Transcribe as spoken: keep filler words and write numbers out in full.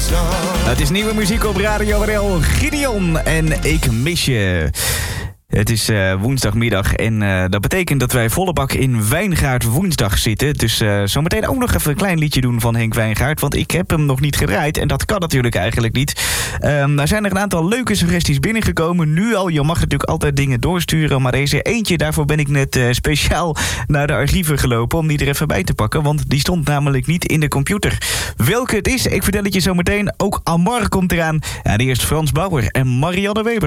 Het is nieuwe muziek op Radio R L. Gideon en Ik Mis Je. Het is uh, woensdagmiddag en uh, dat betekent dat wij volle bak in Wijngaard woensdag zitten. Dus uh, zometeen ook nog even een klein liedje doen van Henk Wijngaard. Want ik heb hem nog niet gedraaid en dat kan natuurlijk eigenlijk niet. Um, er zijn er een aantal leuke suggesties binnengekomen. Nu al, je mag natuurlijk altijd dingen doorsturen. Maar deze eentje, daarvoor ben ik net uh, speciaal naar de archieven gelopen om die er even bij te pakken. Want die stond namelijk niet in de computer. Welke het is, ik vertel het je zometeen. Ook Amar komt eraan. En eerst Frans Bauer en Marianne Weber.